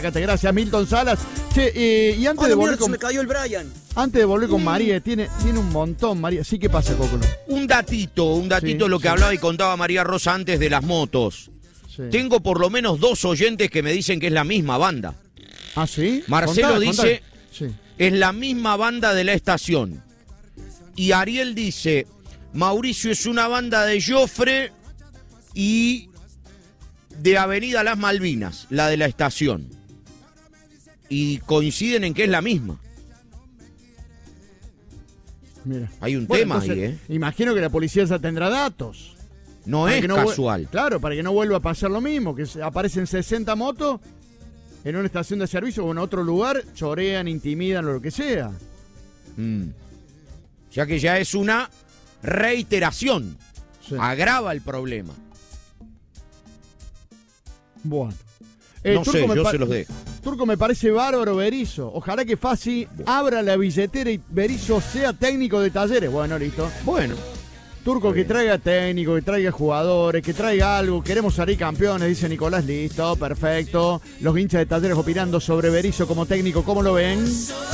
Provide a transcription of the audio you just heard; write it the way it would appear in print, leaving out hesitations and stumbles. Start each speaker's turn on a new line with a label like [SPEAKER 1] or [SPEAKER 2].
[SPEAKER 1] Gracias, Milton Salas. Che, y antes de volver
[SPEAKER 2] se me cayó el Brian.
[SPEAKER 1] Antes de volver con María, tiene un montón, María. Sí, ¿qué pasa, Cóculo?
[SPEAKER 3] Un datito, lo que hablaba y contaba María Rosa antes de las motos.
[SPEAKER 1] Sí.
[SPEAKER 3] Tengo por lo menos 2 oyentes que me dicen que es la misma banda.
[SPEAKER 1] ¿Ah, sí?
[SPEAKER 3] Marcelo dice,
[SPEAKER 1] sí,
[SPEAKER 3] es la misma banda de la estación. Y Ariel dice, Mauricio es una banda de Jofre y de Avenida Las Malvinas, la de la estación. Y coinciden en que es la misma.
[SPEAKER 1] Mira.
[SPEAKER 3] Hay un tema
[SPEAKER 1] entonces,
[SPEAKER 3] ahí, ¿eh?
[SPEAKER 1] Imagino que la policía ya tendrá datos.
[SPEAKER 3] No
[SPEAKER 1] para
[SPEAKER 3] es
[SPEAKER 1] que no
[SPEAKER 3] casual.
[SPEAKER 1] Claro, para que no vuelva a pasar lo mismo, que aparecen 60 motos en una estación de servicio o en otro lugar, chorean, intimidan o lo que sea.
[SPEAKER 3] Ya que ya es una reiteración.
[SPEAKER 1] Sí.
[SPEAKER 3] Agrava el problema.
[SPEAKER 1] Bueno.
[SPEAKER 3] No sé, yo se los dejo.
[SPEAKER 1] Turco, me parece bárbaro Berizzo. Ojalá que Fassi abra la billetera y Berizzo sea técnico de Talleres. Bueno, listo.
[SPEAKER 3] Bueno.
[SPEAKER 1] Turco, que traiga técnico, que traiga jugadores, que traiga algo. Queremos salir campeones, dice Nicolás. Listo, perfecto. Los hinchas de Talleres opinando sobre Berizzo como técnico. ¿Cómo lo ven?